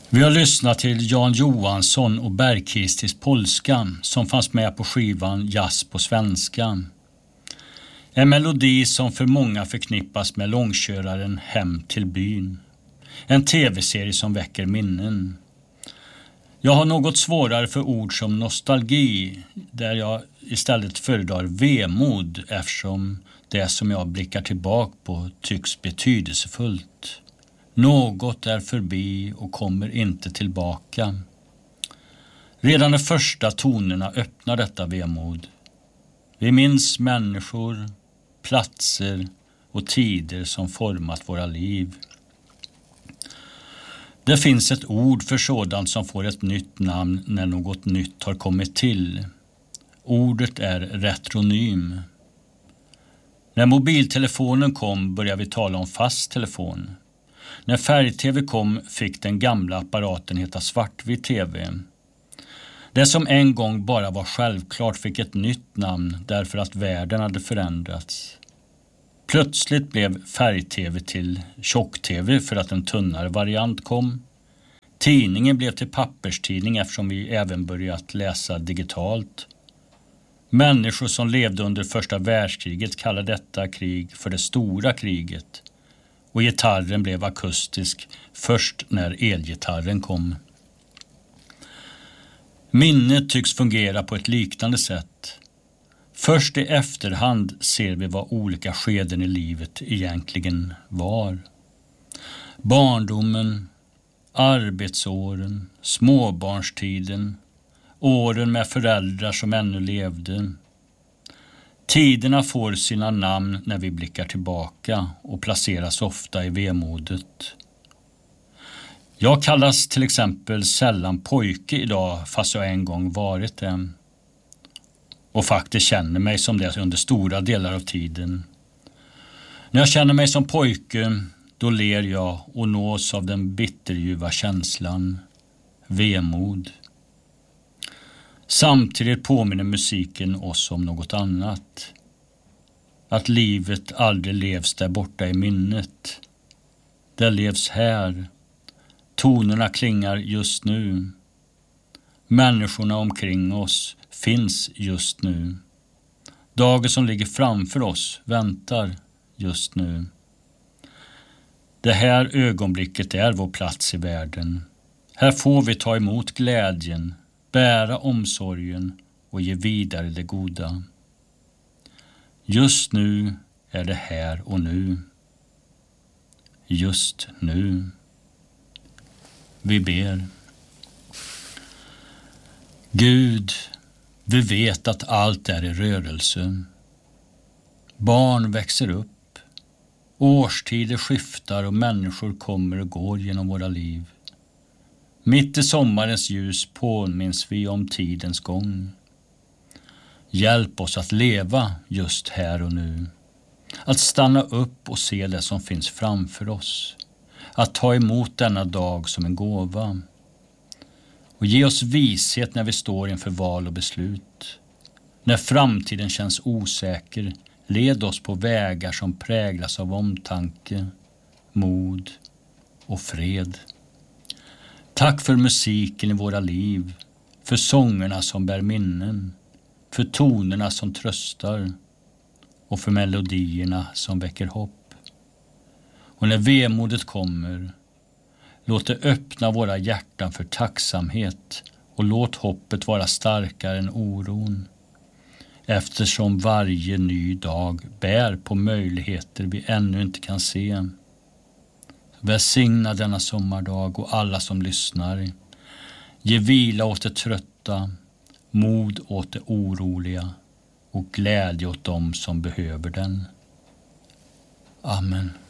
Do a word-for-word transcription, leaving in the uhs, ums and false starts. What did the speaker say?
Vi har lyssnat till Jan Johansson och Bergkistis polska som fanns med på skivan Jazz på svenska. En melodi som för många förknippas med långköraren Hem till byn. En tv-serie som väcker minnen. Jag har något svårare för ord som nostalgi, där jag istället föredrar vemod eftersom det som jag blickar tillbaka på tycks betydelsefullt. Något är förbi och kommer inte tillbaka. Redan de första tonerna öppnar detta vemod. Vi minns människor, platser och tider som format våra liv. Det finns ett ord för sådant som får ett nytt namn när något nytt har kommit till. Ordet är retronym. När mobiltelefonen kom började vi tala om fast telefon. När färg-tv kom fick den gamla apparaten heta svartvit tv. Det som en gång bara var självklart fick ett nytt namn därför att världen hade förändrats. Plötsligt blev färg-tv till tjock-tv för att en tunnare variant kom. Tidningen blev till papperstidning eftersom vi även börjat läsa digitalt. Människor som levde under första världskriget kallade detta krig för det stora kriget. Och gitarren blev akustisk först när elgitarren kom. Minnet tycks fungera på ett liknande sätt. Först i efterhand ser vi vad olika skeden i livet egentligen var. Barndomen, arbetsåren, småbarnstiden, åren med föräldrar som ännu levde. Tiderna får sina namn när vi blickar tillbaka och placeras ofta i vemodet. Jag kallas till exempel sällan pojke idag fast jag en gång varit det. Och faktiskt känner mig som det under stora delar av tiden. När jag känner mig som pojke, då ler jag och nås av den bitterljuva känslan, vemod. Samtidigt påminner musiken oss om något annat. Att livet aldrig levs där borta i minnet. Det levs här. Tonerna klingar just nu. Människorna omkring oss finns just nu. Dagen som ligger framför oss väntar just nu. Det här ögonblicket är vår plats i världen. Här får vi ta emot glädjen, bära omsorgen och ge vidare det goda. Just nu är det här och nu. Just nu. Vi ber. Gud, vi vet att allt är i rörelse. Barn växer upp. Årstider skiftar och människor kommer och går genom våra liv. Mitt i sommarens ljus påminns vi om tidens gång. Hjälp oss att leva just här och nu. Att stanna upp och se det som finns framför oss. Att ta emot denna dag som en gåva. Och ge oss vishet när vi står inför val och beslut. När framtiden känns osäker, led oss på vägar som präglas av omtanke, mod och fred. Tack för musiken i våra liv, för sångerna som bär minnen, för tonerna som tröstar och för melodierna som väcker hopp. Och när vemodet kommer, låt det öppna våra hjärtan för tacksamhet och låt hoppet vara starkare än oron. Eftersom varje ny dag bär på möjligheter vi ännu inte kan se. Välsigna denna sommardag och alla som lyssnar. Ge vila åt det trötta, mod åt det oroliga och glädje åt dem som behöver den. Amen.